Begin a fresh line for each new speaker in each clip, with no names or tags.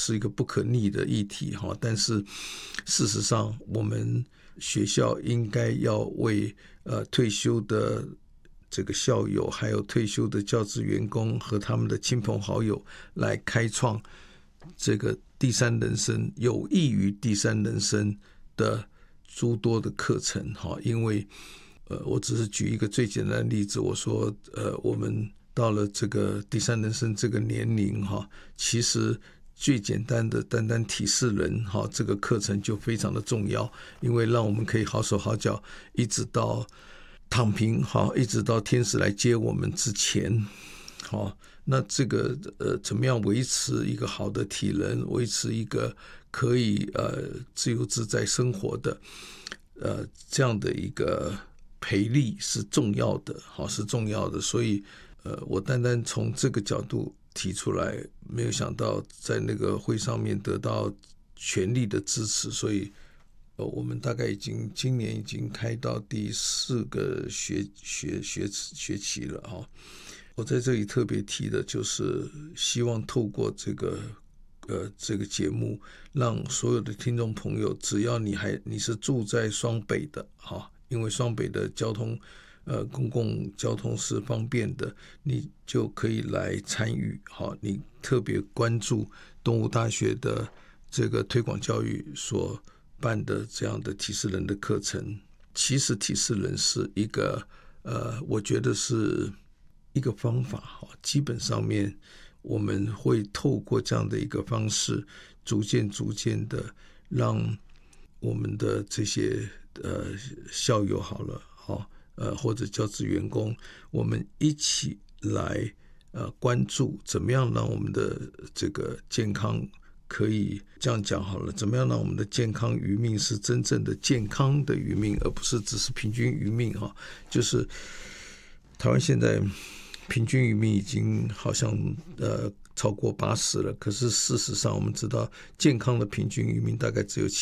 是一个不可逆的议题，但是事实上我们学校应该要为退休的这个校友，还有退休的教职员工和他们的亲朋好友来开创这个第三人生，有益于第三人生的诸多的课程。因为我只是举一个最简单的例子，我说我们到了这个第三人生这个年龄，其实最简单的单单体适能这个课程就非常的重要，因为让我们可以好手好脚一直到躺平，一直到天使来接我们之前。那这个怎么样维持一个好的体能，维持一个可以自由自在生活的这样的一个培力是重要的，是重要的。所以我单单从这个角度提出来，没有想到在那个会上面得到全力的支持，所以我们大概今年已经开到第4个学期了。我在这里特别提的就是希望透过这个节目，让所有的听众朋友，只要你是住在双北的，因为双北的交通公共交通是方便的，你就可以来参与。你特别关注东吴大学的这个推广教育所办的这样的体适能的课程。其实体适能是一个我觉得是一个方法，基本上面我们会透过这样的一个方式，逐渐的让我们的这些校友好了，或者教职员工，我们一起来关注怎么样让我们的这个健康，可以这样讲好了，怎么样让我们的健康余命是真正的健康的余命，而不是只是平均余命。就是台湾现在平均余命已经好像超过80了，可是事实上我们知道健康的平均余命大概只有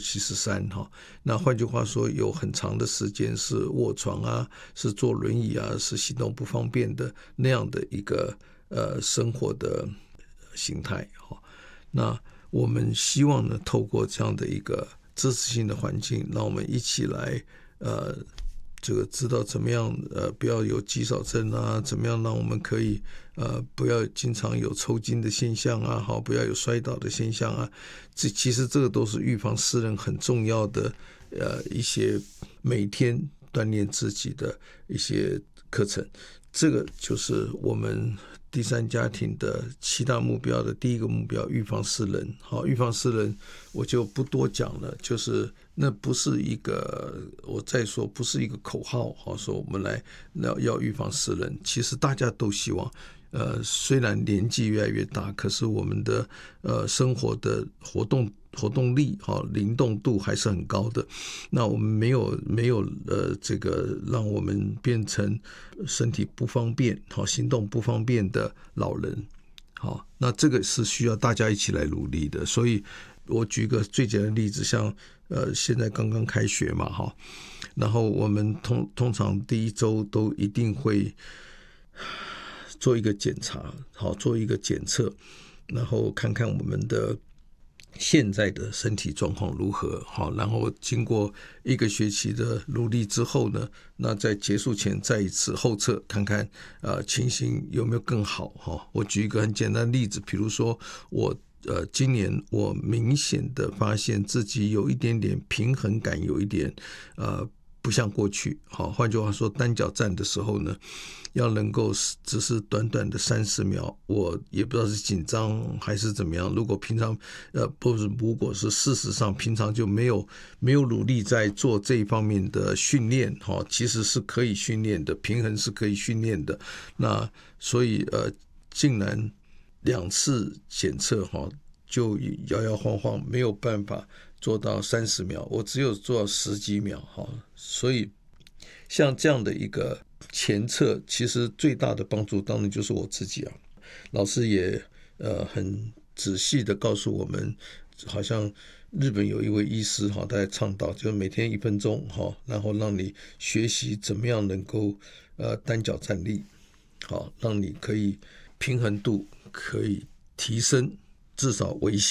72、73。那换句话说，有很长的时间是卧床啊，是坐轮椅啊，是行动不方便的那样的一个生活的形态。那我们希望呢，透过这样的一个支持性的环境，让我们一起来这个知道怎么样不要有肌少症啊，怎么样让我们可以不要经常有抽筋的现象啊，不要有摔倒的现象啊。其实这个都是预防失能很重要的一些每天锻炼自己的一些课程。这个就是我们第三家庭的7大目标的第一个目标，预防失能。预防失能我就不多讲了，就是那不是一个，我再说不是一个口号，说我们来要预防失能。其实大家都希望虽然年纪越来越大，可是我们的生活的活动力灵动度还是很高的。那我们没有这个让我们变成身体不方便行动不方便的老人。那这个是需要大家一起来努力的。所以我举个最简单的例子，像现在刚刚开学嘛，然后我们通常第1周都一定会做一个检查，做一个检测，然后看看我们的现在的身体状况如何。然后经过1个学期的努力之后呢，那在结束前再一次后测，看看情形有没有更好。我举一个很简单的例子，比如说我今年我明显的发现自己有一点点平衡感，有一点不像过去。换句话说，单脚站的时候呢，要能够只是短短的30秒，我也不知道是紧张还是怎么样。如果平常如果是事实上平常就没有努力在做这一方面的训练，其实是可以训练的，平衡是可以训练的。那所以竟然2次检测就摇摇晃晃没有办法做到30秒，我只有做到10几秒。所以像这样的一个前测，其实最大的帮助当然就是我自己啊。老师也很仔细的告诉我们，好像日本有一位医师他在倡导，就每天1分钟然后让你学习怎么样能够单脚站立，让你可以平衡度可以提升，至少维系。